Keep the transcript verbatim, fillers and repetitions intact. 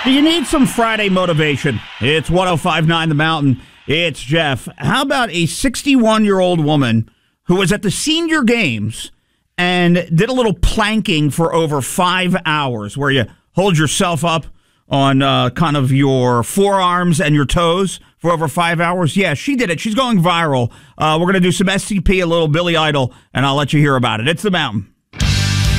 Do you need some Friday motivation? It's one oh five point nine The Mountain. It's Jeff. How about a sixty-one-year-old woman who was at the senior games and did a little planking for over five hours where you hold yourself up on uh, kind of your forearms and your toes for over five hours? Yeah, she did it. She's going viral. Uh, we're going to do some S C P, a little Billy Idol, and I'll let you hear about it. It's The Mountain.